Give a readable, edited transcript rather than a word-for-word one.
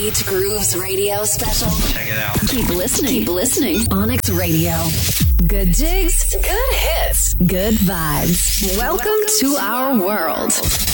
Beach Grooves Radio Special. Check it out. Keep listening. Keep listening. Onyx Radio. Good jigs. Good hits. Good vibes. Welcome to our world.